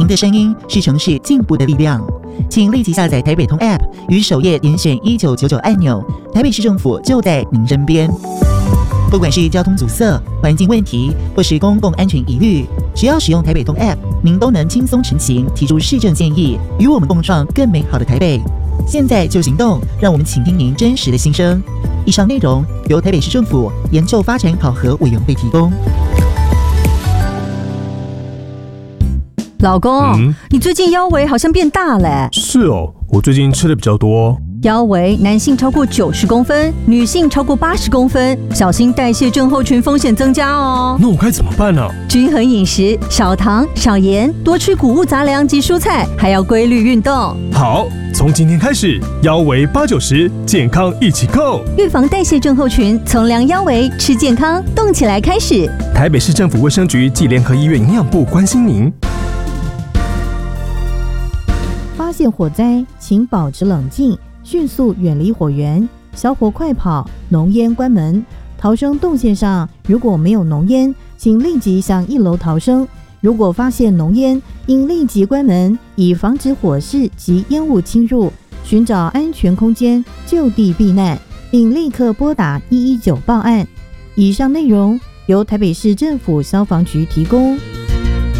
您的声音是城市进步的力量，请立即下载台北通 App， 于首页点选1999按钮，台北市政府就在您身边。不管是交通阻塞、环境问题，或是公共安全疑虑，只要使用台北通 App， 您都能轻松陈情，提出市政建议，与我们共创更美好的台北。现在就行动，让我们倾听您真实的心声。以上内容由台北市政府研究发展考核委员会提供。 老公，你最近腰围好像变大了。 是哦，我最近吃的比较多。 腰围男性超过90公分，女性超过80公分，小心代谢症候群风险增加哦。 那我该怎么办呢？ 均衡饮食，少糖少盐，多吃谷物杂粮及蔬菜，还要规律运动。 好，从今天开始，腰围80-90，健康一起 go。 预防代谢症候群，从量腰围、吃健康、动起来开始。 台北市政府卫生局暨联合医院营养部关心您。 发现火灾，请保持冷静，迅速远离火源，小火快跑，浓烟关门。逃生动线上如果没有浓烟，请立即向1楼逃生。如果发现浓烟，应立即关门，以防止火势及烟雾侵入，寻找安全空间就地避难，并立刻拨打119报案。以上内容由台北市政府消防局提供。